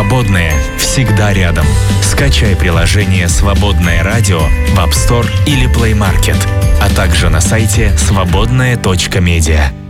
Свободное всегда рядом. Скачай приложение «Свободное радио» в App Store или Play Market, а также на сайте свободное.медиа.